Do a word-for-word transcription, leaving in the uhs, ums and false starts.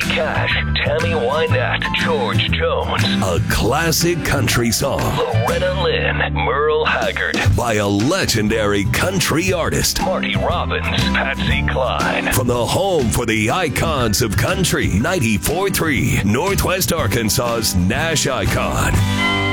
Cash, Tammy Wynette, George Jones. A classic country song. Loretta Lynn, Merle Haggard. By a legendary country artist. Marty Robbins, Patsy Cline. From the home for the icons of country, ninety-four point three, Northwest Arkansas's Nash Icon.